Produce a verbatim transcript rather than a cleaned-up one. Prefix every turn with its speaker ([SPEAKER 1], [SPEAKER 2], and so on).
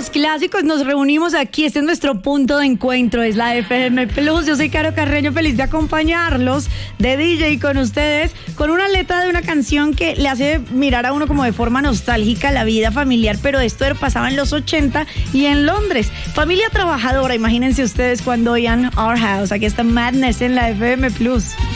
[SPEAKER 1] los clásicos nos reunimos aquí, este es nuestro punto de encuentro, es la F M Plus. Yo soy Caro Carreño, feliz de acompañarlos de D J con ustedes, con una letra de una canción que le hace mirar a uno como de forma nostálgica la vida familiar, pero esto pasaba en los ochenta y en Londres. Familia trabajadora, imagínense ustedes cuando oían Our House. Aquí está Madness en la F M Plus.